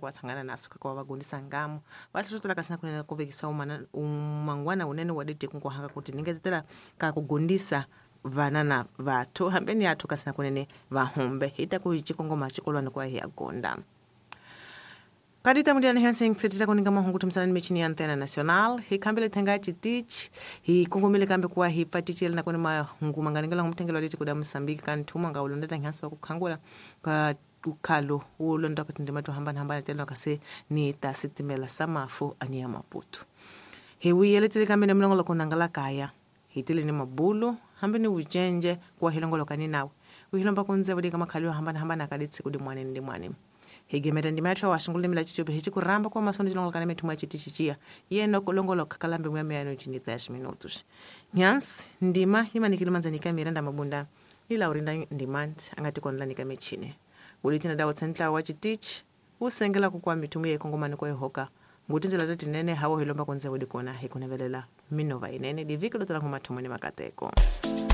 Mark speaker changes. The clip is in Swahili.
Speaker 1: watsangana naso kwa vagondisa ngamo vatotela kasina kunena kuvekisa umangwana unene wadete kungohanga kuti ningetela ka kugondisa vana na vathu hambeni yathu kasina kunene vahombe hita kuichikongoma chikolwana kwa hiya gonda kadita mundiana hansen setita kuninga mahungu tumsana mechini ya Antena Nacional hikambele tenga chitich hi kongomele kambe kwa hi patichile na kuni mahungu manganingala ngumtengelo liti kuda Mozambique kantuma nga ulondeta nhansi wakukangula ka ukalo ulonda kuti ndimatu hambana telo kase ni tasitimela samafu aniya Maputo hewi yelete kamene mlongolo kunangala kaya hitile ni mabulu hambeni ujenje kwa hilongolo kaninawe uhilomba kunze wadi kama kaliwa hambana kaditsi kudi mwane higemera ndimatha washingule mila chichobe hichi kuramba kwa masondo chilongolo kaneme tumwa chitichichia yeno kulongolo kakalambe mwame yano chini 10 minutos nyans ndima himanikilo manzanika miranda mabunda ila urinda ndimanti angati konla nikamechine ulitina dawo tsentla wa chitich usengela kukwa mitumu ya kongomani kwa hoka ngutinzela tati nene hawo hilomba konze wadi kona hikunevelela minova inene diviki lotala kumatumani makateko